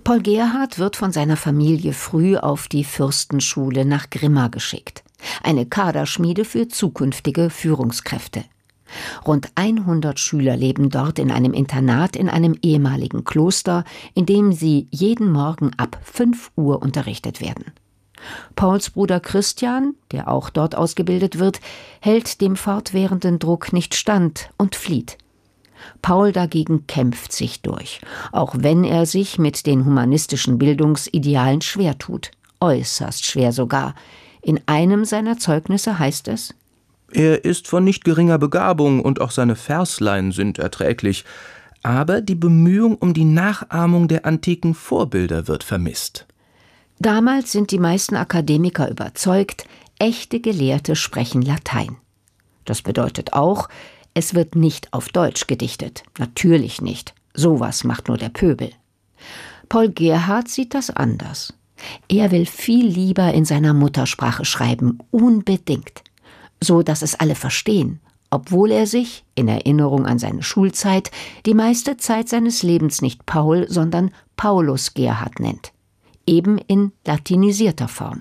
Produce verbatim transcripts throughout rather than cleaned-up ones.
Paul Gerhardt wird von seiner Familie früh auf die Fürstenschule nach Grimma geschickt, eine Kaderschmiede für zukünftige Führungskräfte. Rund hundert Schüler leben dort in einem Internat in einem ehemaligen Kloster, in dem sie jeden Morgen ab fünf Uhr unterrichtet werden. Pauls Bruder Christian, der auch dort ausgebildet wird, hält dem fortwährenden Druck nicht stand und flieht. Paul dagegen kämpft sich durch, auch wenn er sich mit den humanistischen Bildungsidealen schwer tut, äußerst schwer sogar. In einem seiner Zeugnisse heißt es: Er ist von nicht geringer Begabung und auch seine Verslein sind erträglich, aber die Bemühung um die Nachahmung der antiken Vorbilder wird vermisst. Damals sind die meisten Akademiker überzeugt, echte Gelehrte sprechen Latein. Das bedeutet auch, es wird nicht auf Deutsch gedichtet. Natürlich nicht. Sowas macht nur der Pöbel. Paul Gerhardt sieht das anders. Er will viel lieber in seiner Muttersprache schreiben, unbedingt. So dass es alle verstehen, obwohl er sich, in Erinnerung an seine Schulzeit, die meiste Zeit seines Lebens nicht Paul, sondern Paulus Gerhardt nennt. Eben in latinisierter Form.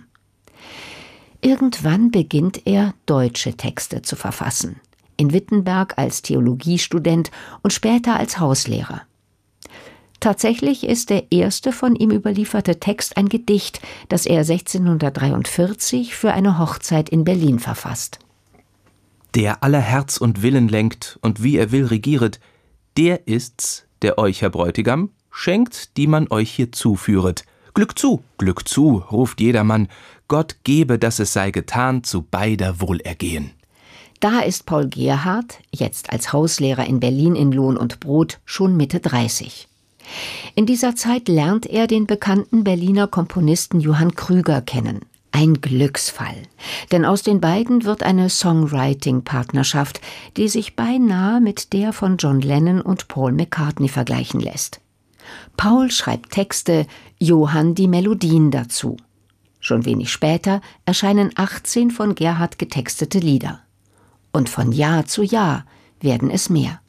Irgendwann beginnt er, deutsche Texte zu verfassen. In Wittenberg als Theologiestudent und später als Hauslehrer. Tatsächlich ist der erste von ihm überlieferte Text ein Gedicht, das er sechzehnhundertdreiundvierzig für eine Hochzeit in Berlin verfasst. Der aller Herz und Willen lenkt und wie er will regieret, der ist's, der euch, Herr Bräutigam, schenkt, die man euch hier zuführet. Glück zu, Glück zu, ruft jedermann, Gott gebe, dass es sei getan zu beider Wohlergehen. Da ist Paul Gerhardt, jetzt als Hauslehrer in Berlin in Lohn und Brot, schon Mitte dreißig. In dieser Zeit lernt er den bekannten Berliner Komponisten Johann Krüger kennen. Ein Glücksfall, denn aus den beiden wird eine Songwriting-Partnerschaft, die sich beinahe mit der von John Lennon und Paul McCartney vergleichen lässt. Paul schreibt Texte, Johann die Melodien dazu. Schon wenig später erscheinen achtzehn von Gerhardt getextete Lieder. Und von Jahr zu Jahr werden es mehr.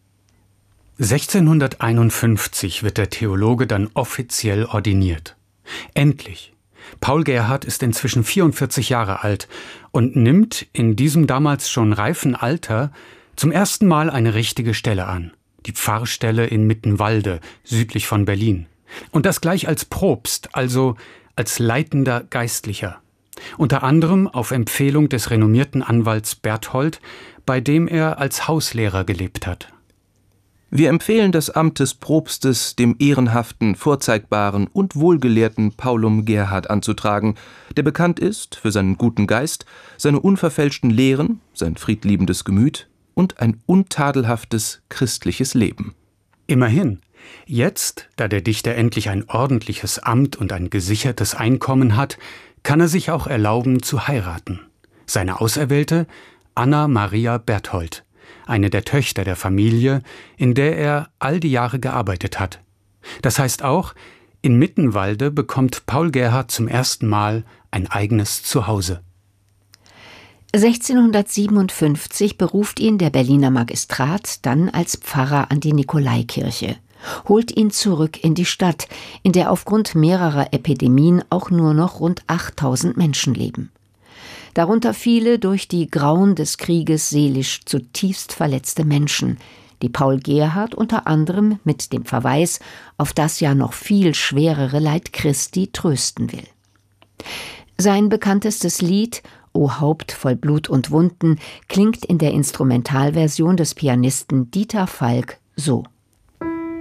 sechzehnhunderteinundfünfzig wird der Theologe dann offiziell ordiniert. Endlich! Paul Gerhardt ist inzwischen vierundvierzig Jahre alt und nimmt in diesem damals schon reifen Alter zum ersten Mal eine richtige Stelle an. Die Pfarrstelle in Mittenwalde, südlich von Berlin. Und das gleich als Propst, also als leitender Geistlicher. Unter anderem auf Empfehlung des renommierten Anwalts Berthold, bei dem er als Hauslehrer gelebt hat. Wir empfehlen das Amt des Propstes dem ehrenhaften, vorzeigbaren und wohlgelehrten Paulum Gerhardt anzutragen, der bekannt ist für seinen guten Geist, seine unverfälschten Lehren, sein friedliebendes Gemüt und ein untadelhaftes christliches Leben. Immerhin, jetzt, da der Dichter endlich ein ordentliches Amt und ein gesichertes Einkommen hat, kann er sich auch erlauben zu heiraten. Seine Auserwählte, Anna Maria Berthold, eine der Töchter der Familie, in der er all die Jahre gearbeitet hat. Das heißt auch, in Mittenwalde bekommt Paul Gerhardt zum ersten Mal ein eigenes Zuhause. sechzehnhundertsiebenundfünfzig beruft ihn der Berliner Magistrat dann als Pfarrer an die Nikolaikirche, holt ihn zurück in die Stadt, in der aufgrund mehrerer Epidemien auch nur noch rund achttausend Menschen leben. Darunter viele durch die Grauen des Krieges seelisch zutiefst verletzte Menschen, die Paul Gerhardt unter anderem mit dem Verweis auf das ja noch viel schwerere Leid Christi trösten will. Sein bekanntestes Lied »O Haupt voll Blut und Wunden« klingt in der Instrumentalversion des Pianisten Dieter Falk so.